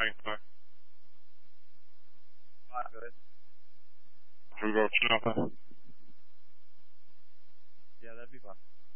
waiting for? Not good. Should we go to Chinapa? Yeah, that'd be fun.